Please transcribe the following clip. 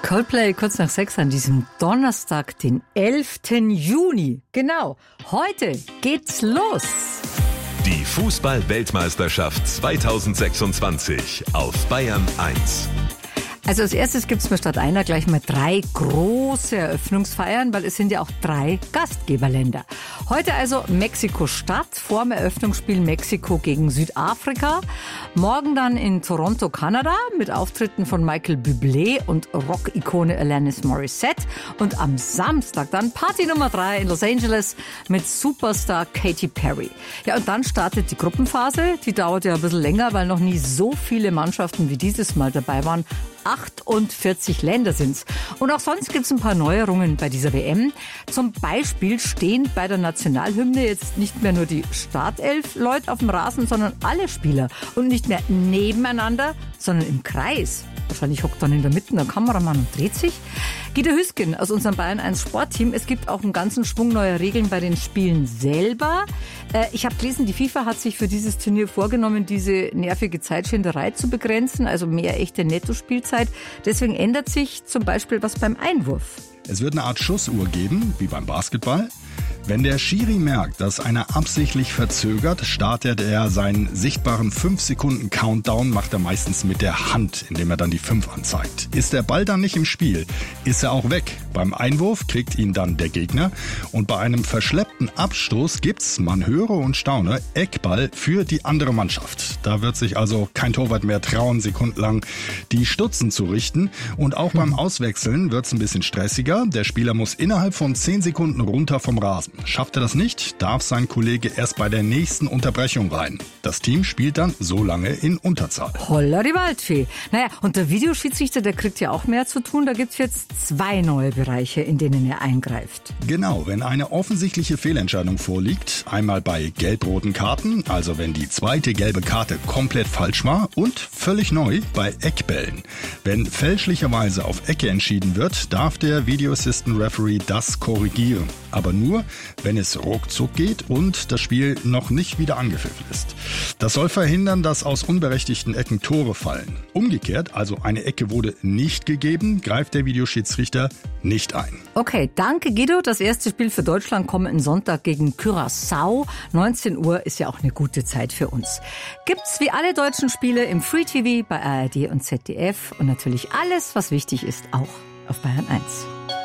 Coldplay kurz nach 6 an diesem Donnerstag, den 11. Juni. Genau, heute geht's los. Die Fußball-Weltmeisterschaft 2026 auf Bayern 1. Also als erstes gibt's mir statt einer gleich mal 3 große Eröffnungsfeiern, weil es sind ja auch 3 Gastgeberländer. Heute also Mexiko-Stadt, vor dem Eröffnungsspiel Mexiko gegen Südafrika. Morgen dann in Toronto, Kanada, mit Auftritten von Michael Bublé und Rock-Ikone Alanis Morissette. Und am Samstag dann Party Nummer 3 in Los Angeles mit Superstar Katy Perry. Ja, und dann startet die Gruppenphase. Die dauert ja ein bisschen länger, weil noch nie so viele Mannschaften wie dieses Mal dabei waren. 48 Länder sind's. Und auch sonst gibt's ein paar Neuerungen bei dieser WM. Zum Beispiel stehen bei der Nationalhymne jetzt nicht mehr nur die Startelf Leute auf dem Rasen, sondern alle Spieler. Und nicht mehr nebeneinander, sondern im Kreis. Wahrscheinlich hockt dann in der Mitte der Kameramann und dreht sich. Guido Hüsken aus unserem Bayern 1 Sportteam. Es gibt auch einen ganzen Schwung neuer Regeln bei den Spielen selber. Ich habe gelesen, die FIFA hat sich für dieses Turnier vorgenommen, diese nervige Zeitschinderei zu begrenzen, also mehr echte Nettospielzeit. Deswegen ändert sich zum Beispiel was beim Einwurf. Es wird eine Art Schussuhr geben, wie beim Basketball. Wenn der Schiri merkt, dass einer absichtlich verzögert, startet er seinen sichtbaren 5-Sekunden-Countdown, macht er meistens mit der Hand, indem er dann die 5 anzeigt. Ist der Ball dann nicht im Spiel, ist er auch weg. Beim Einwurf kriegt ihn dann der Gegner und bei einem verschleppten Abstoß gibt's, man höre und staune, Eckball für die andere Mannschaft. Da wird sich also kein Torwart mehr trauen, sekundenlang die Stutzen zu richten. Und auch beim Auswechseln wird's ein bisschen stressiger. Der Spieler muss innerhalb von 10 Sekunden runter vom Rasen. Schafft er das nicht, darf sein Kollege erst bei der nächsten Unterbrechung rein. Das Team spielt dann so lange in Unterzahl. Holla die Waldfee. Naja, und der Videoschiedsrichter, der kriegt ja auch mehr zu tun. Da gibt's jetzt 2 neue Bereiche, in denen er eingreift. Genau, wenn eine offensichtliche Fehlentscheidung vorliegt, einmal bei gelb-roten Karten, also wenn die zweite gelbe Karte komplett falsch war, und völlig neu bei Eckbällen. Wenn fälschlicherweise auf Ecke entschieden wird, darf der Video Assistant Referee das korrigieren. Aber nur, wenn es ruckzuck geht und das Spiel noch nicht wieder angepfiffen ist. Das soll verhindern, dass aus unberechtigten Ecken Tore fallen. Umgekehrt, also eine Ecke wurde nicht gegeben, greift der Videoschiedsrichter nicht ein. Okay, danke Guido. Das erste Spiel für Deutschland kommenden Sonntag gegen Curaçao. 19 Uhr ist ja auch eine gute Zeit für uns. Gibt's wie alle deutschen Spiele im Free TV bei ARD und ZDF und natürlich alles, was wichtig ist, auch auf Bayern 1.